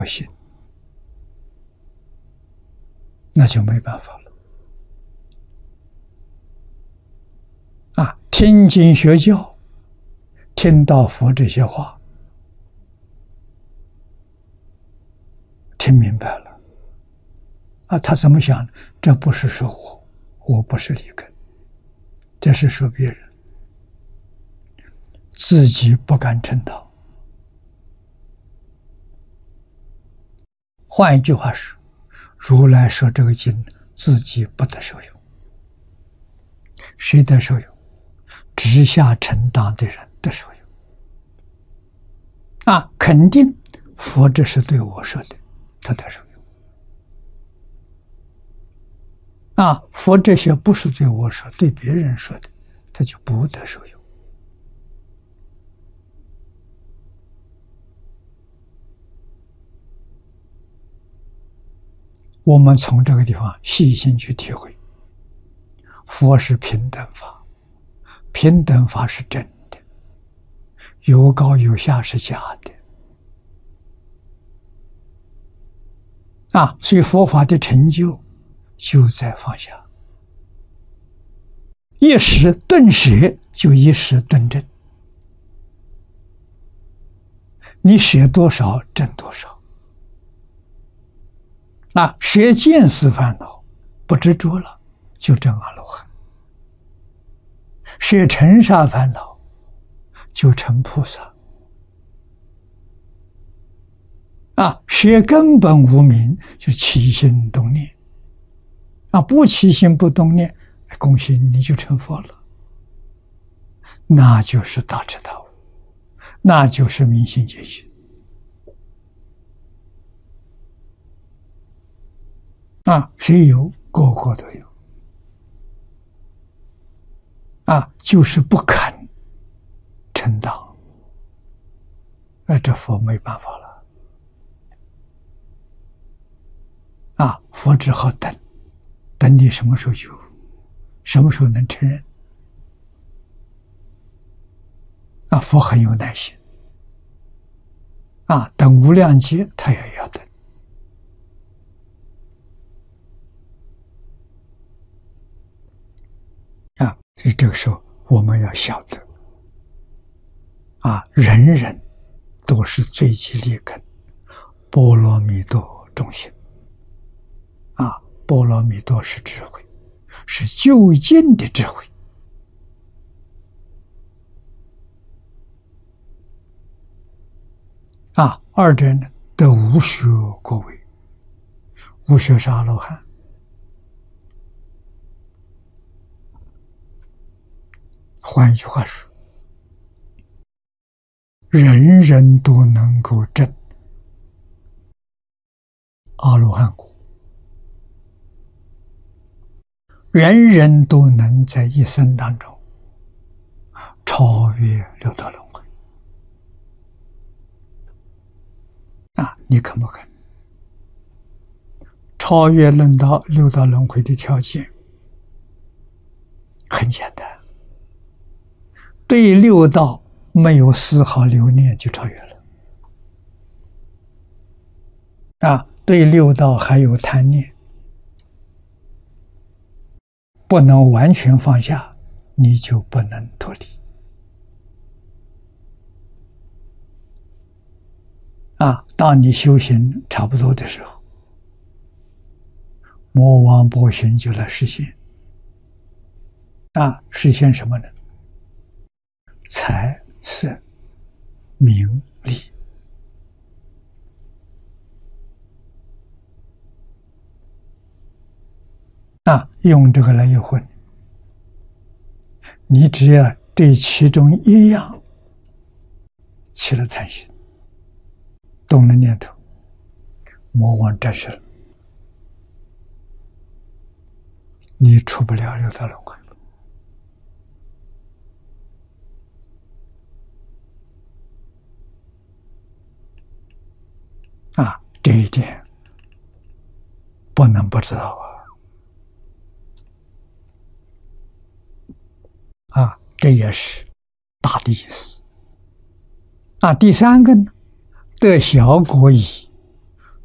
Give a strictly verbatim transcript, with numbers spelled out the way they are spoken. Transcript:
不信，那就没办法了。啊，听经学教，听到佛这些话，听明白了，啊，他怎么想的？这不是说我，我不是立根，这是说别人，自己不敢称道。换一句话说，如来说这个经，自己不得受用，谁得受用？直下承当的人得受用。啊，肯定佛这是对我说的，他得受用。啊，佛这些不是对我说，对别人说的，他就不得受用。我们从这个地方细心去体会，佛是平等法，平等法是真的，有高有下是假的。啊，所以佛法的成就就在放下，一时顿舍就一时顿证，你舍多少证多少。啊，舍见思烦恼，不执着了，就证阿罗汉；舍尘沙烦恼，就成菩萨。啊，舍根本无明，就起心动念。啊，不起心不动念，恭喜你就成佛了。那就是大彻大悟，那就是明心见性。啊，谁有？个个都有。啊，就是不肯承当，那这佛没办法了。啊，佛只好等，等你什么时候有，什么时候能承认。啊，佛很有耐心。啊，等无量劫他也要等。啊，所以这个时候我们要晓得，啊，人人都是最极利根，波罗蜜多众生。啊，波罗蜜多是智慧，是究竟的智慧。啊，二者呢得无学果位，无学是阿罗汉。换一句话说，人人都能够证阿罗汉果，人人都能在一生当中超越六道轮回。啊，你肯不肯？超越轮到六道轮回的条件很简单，对六道没有丝毫留念就超越了。啊，对六道还有贪念，不能完全放下，你就不能脱离。啊，当你修行差不多的时候，魔王波旬就来实现。啊，实现什么呢？财色名利。啊，用这个来诱惑你，你只要对其中一样起了贪心，动了念头，魔王战胜了，你出不了六道轮回。啊，这一点不能不知道啊！啊，这也是大的意思。啊，第三个呢，得小果矣，